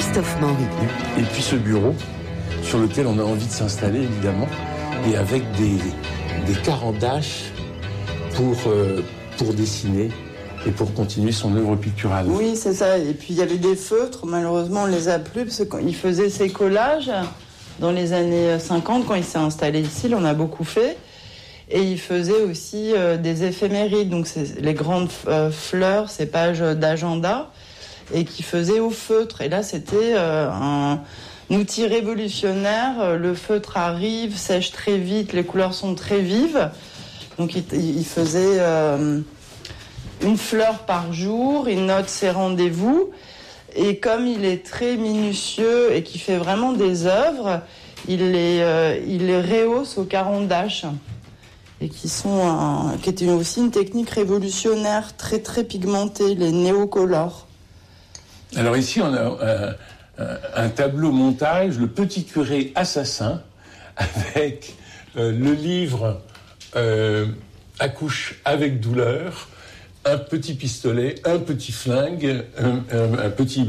Christophe Maury. Et puis ce bureau sur lequel on a envie de s'installer évidemment, et avec des carreaux d'âge pour dessiner et pour continuer son œuvre picturale. Oui, c'est ça. Et puis il y avait des feutres, malheureusement on les a plus, parce qu'il faisait ses collages dans les années 50, quand il s'est installé ici, il en a beaucoup fait. Et il faisait aussi des éphémérides, donc c'est les grandes fleurs, ces pages d'agenda, et qui faisait au feutre. Et là, c'était un outil révolutionnaire. Le feutre arrive, sèche très vite, les couleurs sont très vives. Donc il faisait une fleur par jour, il note ses rendez-vous. Et comme il est très minutieux et qu'il fait vraiment des œuvres, il les rehausse au caran d'âge. Et qui était aussi une technique révolutionnaire, très très pigmentée, les néocolores. Alors ici, on a un tableau montage, le petit curé assassin, avec le livre Accouche avec douleur, un petit pistolet, un petit flingue, un petit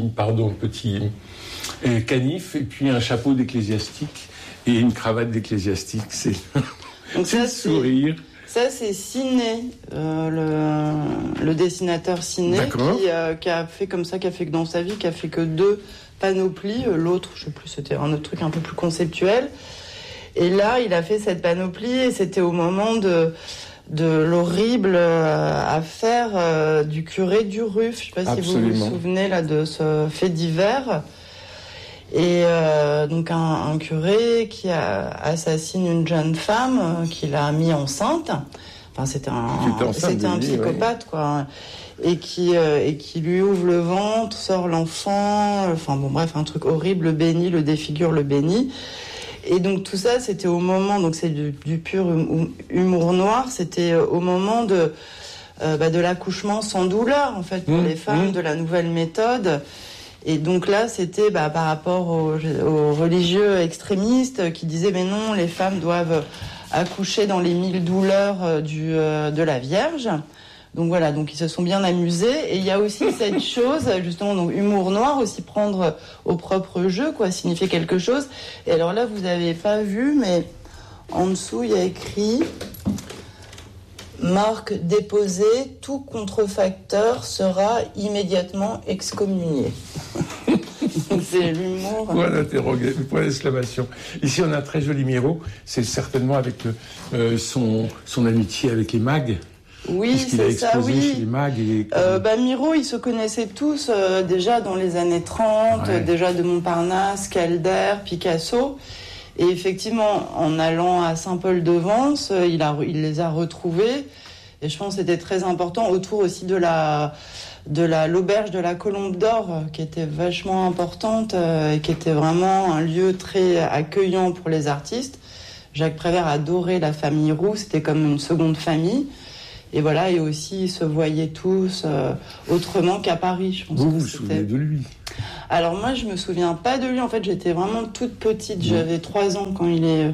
canif, et puis un chapeau d'ecclésiastique et une cravate d'ecclésiastique. Donc c'est le sourire. Ça, c'est Ciné, le dessinateur Ciné, qui a fait comme ça, qui a fait que dans sa vie, qui a fait que 2 panoplies. L'autre, je sais plus, c'était un autre truc un peu plus conceptuel. Et là, il a fait cette panoplie, et c'était au moment de l'horrible affaire du curé du Ruf. Je sais pas si vous vous souvenez là de ce fait divers. Et donc un curé qui assassine une jeune femme qu'il a mis enceinte. Enfin, c'était un psychopathe, quoi. Et qui lui ouvre le ventre, sort l'enfant. Enfin bon, bref, un truc horrible, le bénit, le défigure, le bénit. Et donc tout ça, c'était au moment, donc c'est du pur humour noir. C'était au moment de l'accouchement sans douleur, en fait, pour les femmes, de la nouvelle méthode. Et donc là, c'était par rapport aux religieux extrémistes qui disaient mais non, les femmes doivent accoucher dans les 1000 douleurs de la Vierge. Donc voilà, donc ils se sont bien amusés. Et il y a aussi cette chose, justement, donc humour noir, aussi prendre au propre jeu, quoi, signifier quelque chose. Et alors là, vous n'avez pas vu, mais en dessous, il y a écrit marque déposée, tout contrefacteur sera immédiatement excommunié. C'est l'humour. Point d'exclamation. Ici, on a un très joli Miro. C'est certainement avec son amitié avec les mags. Oui, c'est ça, oui. Chez les mags Miro, ils se connaissaient tous déjà dans les années 30, déjà de Montparnasse, Calder, Picasso. Et effectivement, en allant à Saint-Paul-de-Vence, il les a retrouvés. Et je pense que c'était très important autour aussi de l'auberge de la Colombe d'Or, qui était vachement importante et qui était vraiment un lieu très accueillant pour les artistes. Jacques Prévert adorait la famille Roux, c'était comme une seconde famille. Et voilà, et aussi ils se voyaient tous autrement qu'à Paris. Je pense vous vous souvenez de lui? Alors moi, je me souviens pas de lui. En fait, j'étais vraiment toute petite. J'avais 3 ans quand il est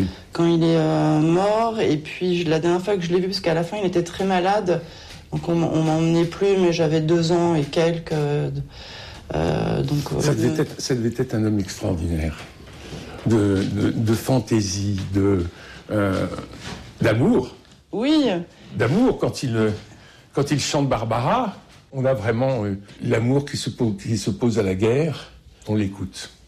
mort. Et puis la dernière fois que je l'ai vu, parce qu'à la fin, il était très malade. Donc on m'emmenait plus, mais j'avais 2 ans et quelques. Ça devait être un homme extraordinaire, de fantaisie, d'amour. Oui. D'amour quand il chante Barbara. On a vraiment l'amour qui s'oppose à la guerre. On l'écoute.